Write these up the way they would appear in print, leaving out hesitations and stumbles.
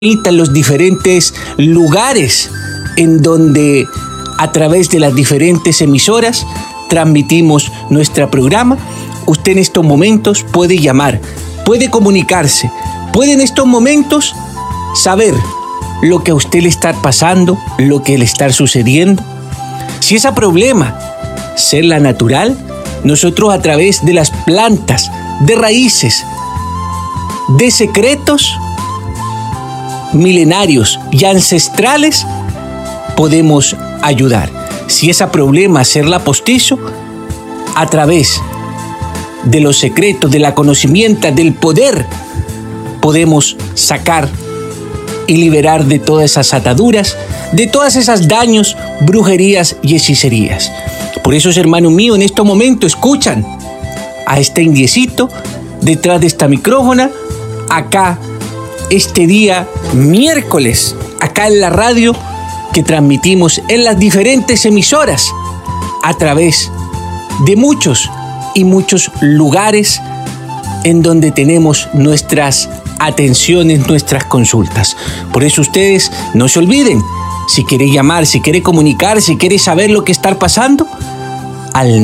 en los diferentes lugares en donde a través de las diferentes emisoras transmitimos nuestro programa. Usted en estos momentos puede llamar, puede comunicarse, puede en estos momentos saber lo que a usted le está pasando, lo que le está sucediendo. Si ese problema ser la natural, nosotros a través de las plantas, de raíces, de secretos milenarios y ancestrales podemos ayudar. Si ese problema hacerla postizo, a través de los secretos, de la conocimiento, del poder, podemos sacar y liberar de todas esas ataduras, de todas esas daños, brujerías y hechicerías. Por eso, hermanos míos, en este momento escuchan a este indiecito detrás de esta micrófona, acá este día miércoles, acá en la radio que transmitimos en las diferentes emisoras a través de muchos y muchos lugares en donde tenemos nuestras atenciones, nuestras consultas. Por eso ustedes no se olviden, si quiere llamar, si quiere comunicar, si quiere saber lo que está pasando, al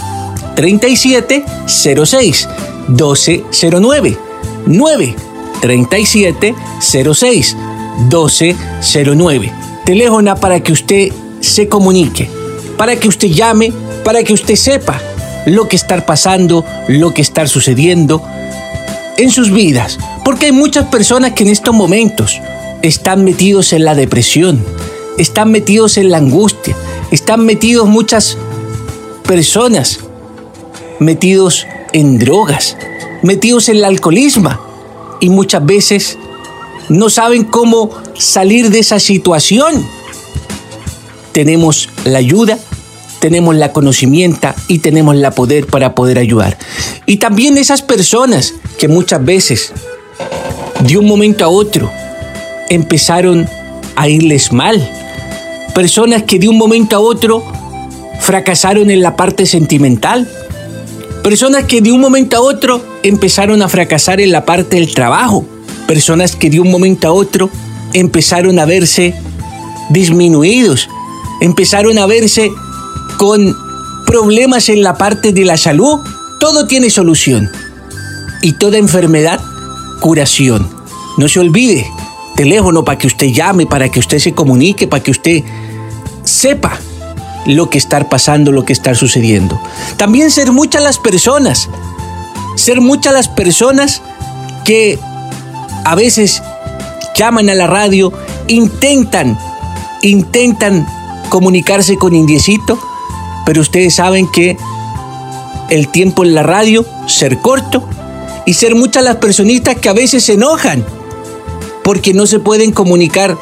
937-06-1209. 937-06-1209. Teléfono para que usted se comunique, para que usted llame, para que usted sepa lo que está pasando, lo que está sucediendo en sus vidas. Porque hay muchas personas que en estos momentos están metidos en la depresión, están metidos en la angustia, están metidos muchas personas, metidos en drogas, metidos en el alcoholismo y muchas veces no saben cómo salir de esa situación. Tenemos la ayuda, tenemos la conocimiento y tenemos la poder para poder ayudar. Y también esas personas que muchas veces de un momento a otro empezaron a irles mal. Personas que de un momento a otro fracasaron en la parte sentimental. Personas que de un momento a otro empezaron a fracasar en la parte del trabajo. Personas que de un momento a otro empezaron a verse disminuidos. Empezaron a verse con problemas en la parte de la salud. Todo tiene solución. Y toda enfermedad, curación. No se olvide, teléfono para que usted llame, para que usted se comunique, para que usted sepa lo que está pasando, lo que está sucediendo. También ser muchas las personas que a veces llaman a la radio, intentan comunicarse con Indiecito, pero ustedes saben que el tiempo en la radio ser corto y ser muchas las personitas que a veces se enojan porque no se pueden comunicar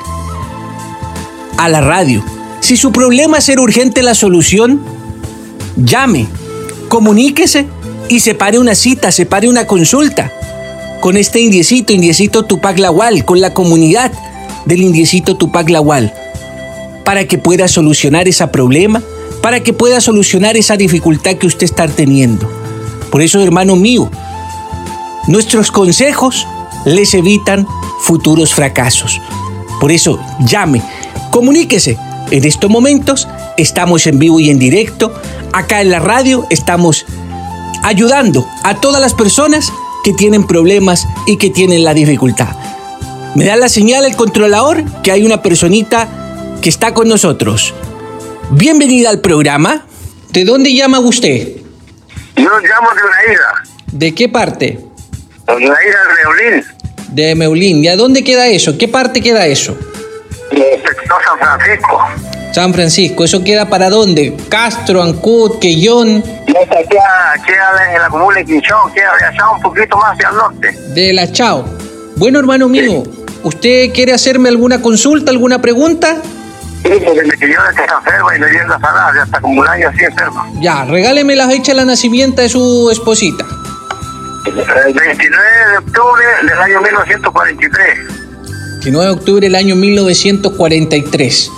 a la radio. Si su problema es ser urgente la solución, llame, comuníquese y separe una cita, separe una consulta con este Indiecito Tupac Lawal, con la comunidad del Indiecito Tupac Lawal, para que pueda solucionar ese problema, para que pueda solucionar esa dificultad que usted está teniendo. Por eso, hermano mío, nuestros consejos les evitan futuros fracasos. Por eso, llame, comuníquese. En estos momentos estamos en vivo y en directo. Acá en la radio estamos ayudando a todas las personas que tienen problemas y que tienen la dificultad. Me da la señal el controlador que hay una personita que está con nosotros. Bienvenida al programa. ¿De dónde llama usted? Yo llamo de una isla. ¿De qué parte? De una isla de Meulín. De Meulín. ¿Y a dónde queda eso? ¿Qué parte queda eso? Sector San Francisco. San Francisco. ¿Eso queda para dónde? Castro, Ancud, Quellón. Queda en la comuna de Quinchón, queda allá un poquito más hacia el norte. De La Chao. Bueno, hermano mío, ¿usted quiere hacerme alguna consulta, alguna pregunta? Sí, porque me crió desde que está enfermo y le dieron la salada, ya está como un año así enfermo. Ya, regáleme la fecha de la nacimiento de su esposita. El 29 de octubre del año 1943. 29 de octubre del año 1943.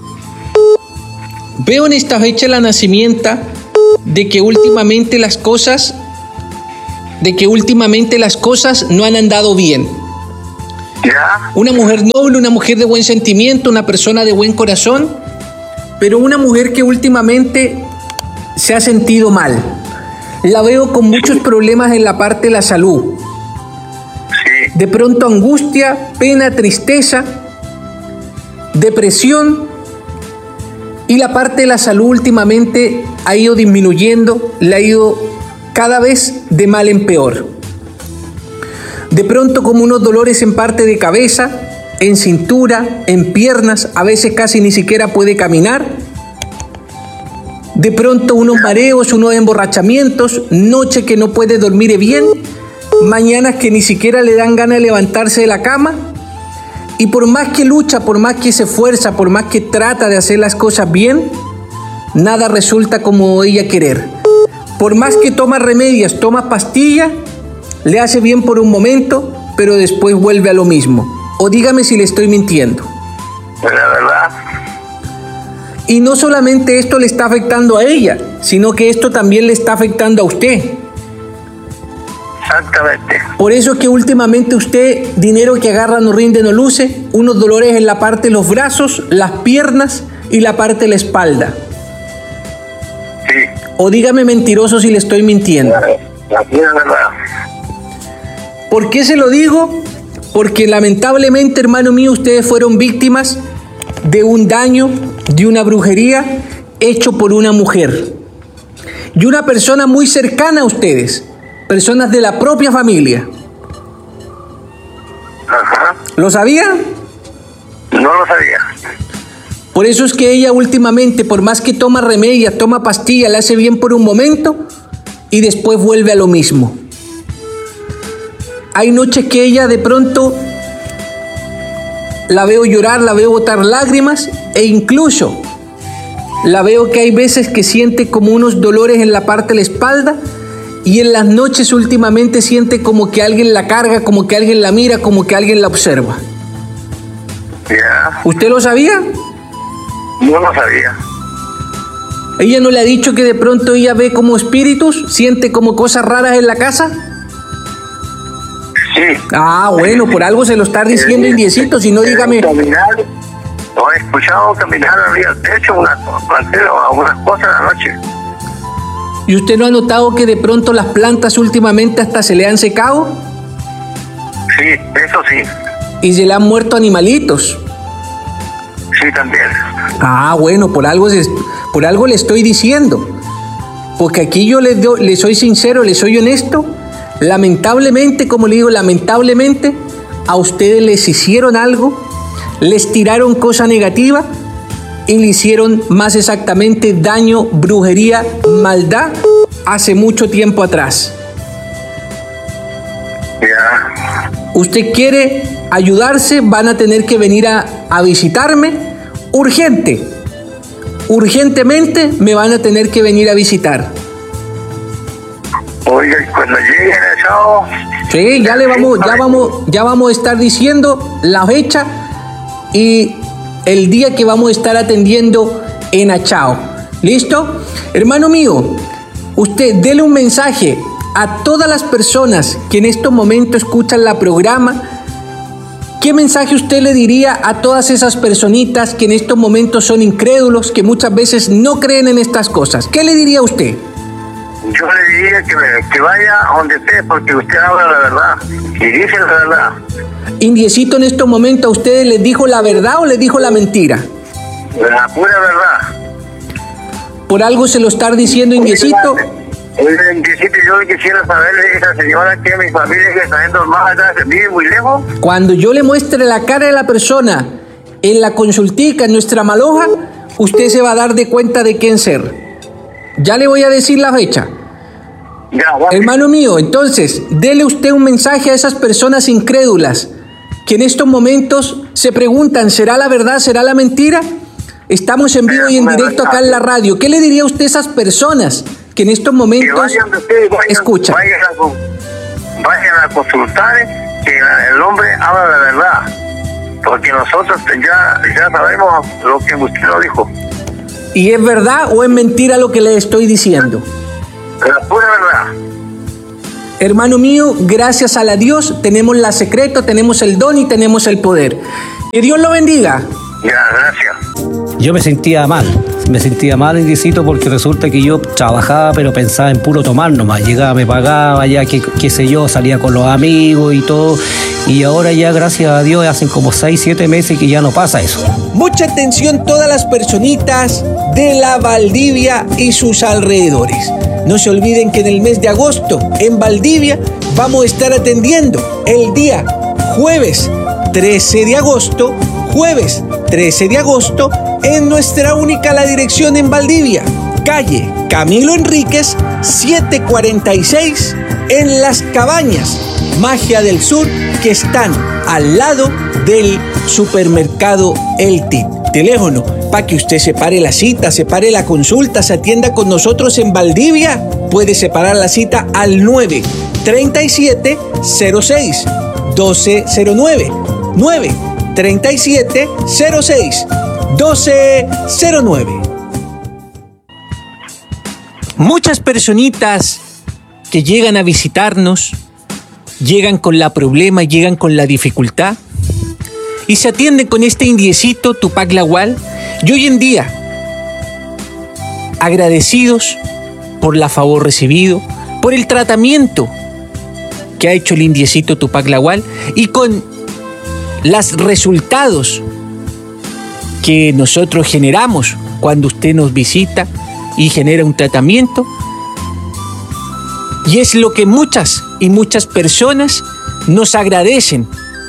Veo en esta fecha de la nacimiento de que últimamente las cosas no han andado bien. Ya. Una mujer noble, una mujer de buen sentimiento, una persona de buen corazón, pero una mujer que últimamente se ha sentido mal. La veo con muchos problemas en la parte de la salud. Sí. De pronto angustia, pena, tristeza, depresión, y la parte de la salud últimamente ha ido disminuyendo, le ha ido cada vez de mal en peor. De pronto como unos dolores en parte de cabeza, en cintura, en piernas, a veces casi ni siquiera puede caminar. De pronto unos mareos, unos emborrachamientos, noche que no puede dormir bien, mañanas que ni siquiera le dan ganas de levantarse de la cama. Y por más que lucha, por más que se esfuerza, por más que trata de hacer las cosas bien, nada resulta como ella querer. Por más que toma remedios, toma pastillas, le hace bien por un momento, pero después vuelve a lo mismo. O dígame si le estoy mintiendo. La verdad. Y no solamente esto le está afectando a ella, sino que esto también le está afectando a usted. Exactamente. Por eso es que últimamente usted, dinero que agarra no rinde, no luce, unos dolores en la parte de los brazos, las piernas y la parte de la espalda. Sí. O dígame mentiroso si le estoy mintiendo. Aquí es verdad. ¿Por qué se lo digo? Porque lamentablemente, hermano mío, ustedes fueron víctimas de un daño, de una brujería hecho por una mujer. Y una persona muy cercana a ustedes, personas de la propia familia. Ajá. ¿Lo sabían? No lo sabía. Por eso es que ella últimamente, por más que toma remedios, toma pastillas, le hace bien por un momento y después vuelve a lo mismo. Hay noches que ella de pronto la veo llorar, la veo botar lágrimas e incluso la veo que hay veces que siente como unos dolores en la parte de la espalda y en las noches últimamente siente como que alguien la carga, como que alguien la mira, como que alguien la observa. Ya. ¿Usted lo sabía? No lo sabía. ¿Ella no le ha dicho que de pronto ella ve como espíritus, siente como cosas raras en la casa? Sí. Ah, bueno, por algo se lo está diciendo indiecito, si no dígame. Caminar, lo he escuchado caminar arriba del techo, algunas cosas en la noche. ¿Y usted no ha notado que de pronto las plantas últimamente hasta se le han secado? Sí, eso sí. Y se le han muerto animalitos. Sí, también. Ah, bueno, por algo le estoy diciendo. Porque aquí yo le soy sincero, le soy honesto. Lamentablemente, como le digo, lamentablemente, a ustedes les hicieron algo, les tiraron cosa negativa y le hicieron más exactamente daño, brujería, maldad hace mucho tiempo atrás. Ya. Usted quiere ayudarse, van a tener que venir a visitarme urgentemente me van a tener que venir a visitar. Oiga, y cuando llegue el sábado. Sí, ya vamos a estar diciendo la fecha y el día que vamos a estar atendiendo en Achao. ¿Listo? Hermano mío, usted dele un mensaje a todas las personas que en estos momentos escuchan la programa. ¿Qué mensaje usted le diría a todas esas personitas que en estos momentos son incrédulos, que muchas veces no creen en estas cosas? ¿Qué le diría usted? Yo le diría que vaya a donde esté, porque usted habla la verdad y dice la verdad. Indiecito, en estos momentos, ¿a ustedes les dijo la verdad o les dijo la mentira? La pura verdad. Por algo se lo está diciendo Indiecito. Oiga, Indiecito, yo quisiera saberle a esa señora que mi familia que está yendo más allá, vive muy lejos. Cuando yo le muestre la cara de la persona en la consultica, en nuestra maloja, usted se va a dar de cuenta de quién ser. Ya le voy a decir la fecha. Ya, vale. Hermano mío, entonces, dele usted un mensaje a esas personas incrédulas que en estos momentos se preguntan, ¿será la verdad, será la mentira? Estamos en vivo y en directo acá en la radio. ¿Qué le diría usted a esas personas que en estos momentos escuchan? Vayan a consultar, que el hombre habla la verdad, porque nosotros ya sabemos lo que usted nos dijo. ¿Y es verdad o es mentira lo que le estoy diciendo? La pura verdad. Hermano mío, gracias a la Dios tenemos la secreto, tenemos el don y tenemos el poder. Que Dios lo bendiga. Ya, gracias. Yo me sentía mal, indiecito, porque resulta que yo trabajaba pero pensaba en puro tomar nomás. Llegaba, me pagaba, ya qué sé yo, salía con los amigos y todo. Y ahora ya, gracias a Dios, hacen como 6, 7 meses que ya no pasa eso. Mucha atención todas las personitas de la Valdivia y sus alrededores. No se olviden que en el mes de agosto en Valdivia vamos a estar atendiendo el día jueves 13 de agosto, en nuestra única la dirección en Valdivia, calle Camilo Enríquez 746 en Las Cabañas, Magia del Sur, que están al lado del supermercado El Tip. Teléfono para que usted separe la cita, separe la consulta, se atienda con nosotros en Valdivia. Puede separar la cita al 937-06-1209. 937-06-1209. Muchas personitas que llegan a visitarnos, llegan con la problema, llegan con la dificultad y se atienden con este indiecito Tupac Lawal. Y hoy en día, agradecidos por la favor recibido, por el tratamiento que ha hecho el indiecito Tupac Lawal y con los resultados que nosotros generamos cuando usted nos visita y genera un tratamiento. Y es lo que muchas personas nos agradecen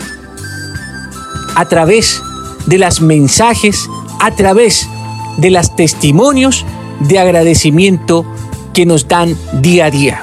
a través de los mensajes, a través de los testimonios de agradecimiento que nos dan día a día.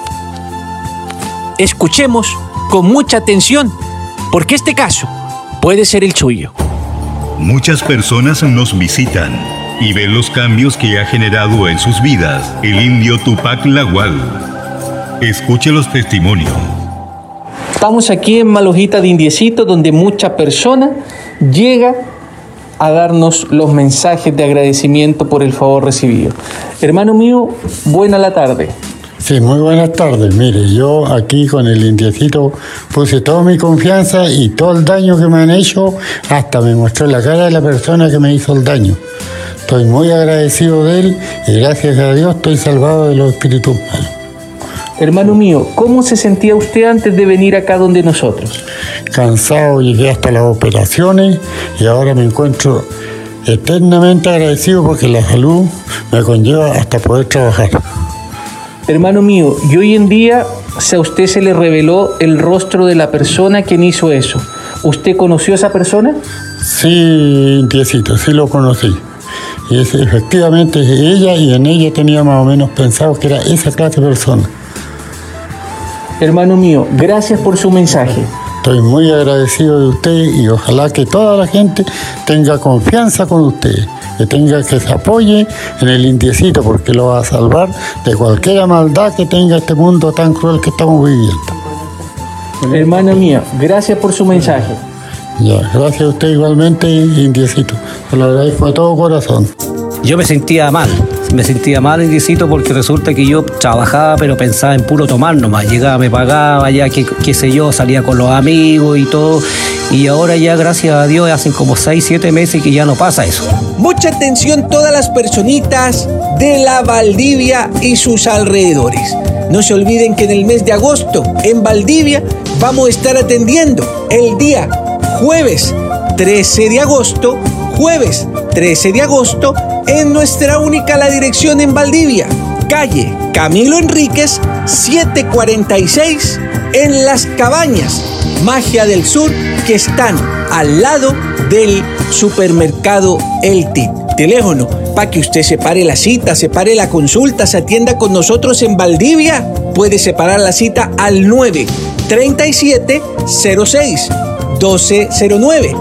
Escuchemos con mucha atención, porque este caso puede ser el suyo. Muchas personas nos visitan y ven los cambios que ha generado en sus vidas el indio Tupac Lawal. Escuche los testimonios. Estamos aquí en Malojita de Indiecito, donde mucha persona llega a darnos los mensajes de agradecimiento por el favor recibido. Hermano mío, buena la tarde. Sí, muy buenas tardes. Mire, yo aquí con el indiecito puse toda mi confianza y todo el daño que me han hecho, hasta me mostró la cara de la persona que me hizo el daño. Estoy muy agradecido de él y gracias a Dios estoy salvado de los espíritus malos. Hermano mío, ¿cómo se sentía usted antes de venir acá donde nosotros? Cansado, llegué hasta las operaciones y ahora me encuentro eternamente agradecido porque la salud me conlleva hasta poder trabajar. Hermano mío, y hoy en día a usted se le reveló el rostro de la persona quien hizo eso. ¿Usted conoció a esa persona? Sí, indiecito, sí lo conocí. Y efectivamente es ella, y en ella tenía más o menos pensado que era esa clase de persona. Hermano mío, gracias por su mensaje. Estoy muy agradecido de usted y ojalá que toda la gente tenga confianza con usted, que se apoye en el indiecito porque lo va a salvar de cualquier maldad que tenga este mundo tan cruel que estamos viviendo. Hermana mía, gracias por su mensaje. Ya, gracias a usted igualmente, indiecito. Se lo agradezco de todo corazón. Yo me sentía mal, indiecito, porque resulta que yo trabajaba pero pensaba en puro tomar nomás. Llegaba, me pagaba, ya qué sé yo, salía con los amigos y todo. Y ahora ya, gracias a Dios, hacen como 6, 7 meses que ya no pasa eso. Mucha atención todas las personitas de la Valdivia y sus alrededores. No se olviden que en el mes de agosto en Valdivia vamos a estar atendiendo el día jueves 13 de agosto, en nuestra única la dirección en Valdivia, calle Camilo Enríquez 746 en Las Cabañas, Magia del Sur, que están al lado del supermercado El Tip. Teléfono para que usted separe la cita, separe la consulta, se atienda con nosotros en Valdivia. Puede separar la cita al 937-06-1209.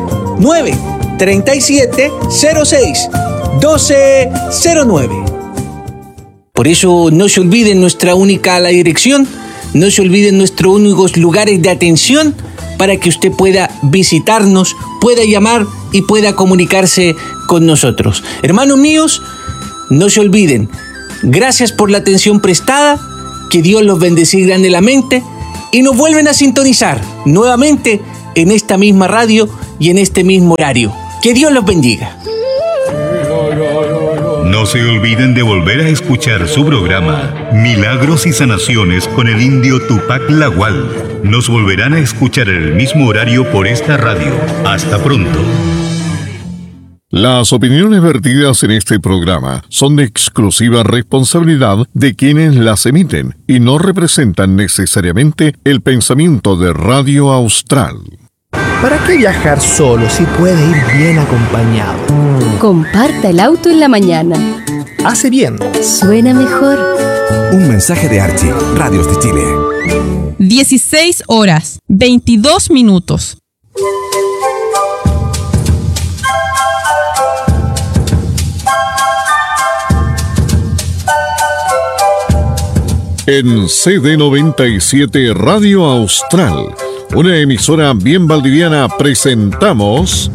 937-06-1209. Por eso no se olviden nuestra única la dirección, no se olviden nuestros únicos lugares de atención para que usted pueda visitarnos, pueda llamar y pueda comunicarse con nosotros. Hermanos míos, no se olviden, gracias por la atención prestada que Dios los bendecir grandemente y nos vuelven a sintonizar nuevamente en esta misma radio y en este mismo horario. Que Dios los bendiga. No se olviden de volver a escuchar su programa Milagros y Sanaciones con el indio Tupac Lagual. Nos volverán a escuchar en el mismo horario por esta radio. Hasta pronto. Las opiniones vertidas en este programa son de exclusiva responsabilidad de quienes las emiten y no representan necesariamente el pensamiento de Radio Austral. ¿Para qué viajar solo si puede ir bien acompañado? Comparta el auto en la mañana. Hace bien. Suena mejor. Un mensaje de Archie, Radios de Chile. 16 horas, 22 minutos. En CD97 Radio Austral, una emisora bien valdiviana, presentamos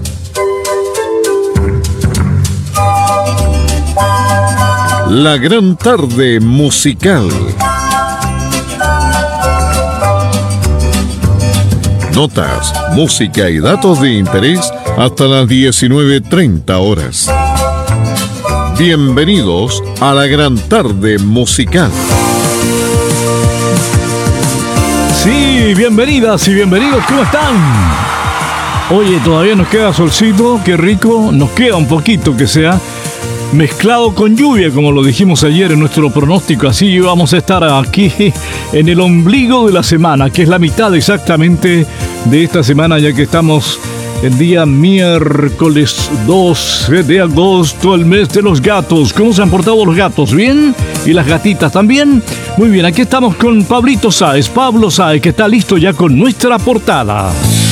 La Gran Tarde Musical. Notas, música y datos de interés hasta las 19:30 horas. Bienvenidos a La Gran Tarde Musical. Sí, bienvenidas y bienvenidos, ¿cómo están? Oye, todavía nos queda solcito, qué rico, nos queda un poquito que sea mezclado con lluvia, como lo dijimos ayer en nuestro pronóstico. Así vamos a estar aquí en el ombligo de la semana, que es la mitad exactamente de esta semana, ya que estamos el día miércoles 12 de agosto, el mes de los gatos. ¿Cómo se han portado los gatos? ¿Bien? ¿Y las gatitas también? Muy bien, aquí estamos con Pablo Sáez, que está listo ya con nuestra portada.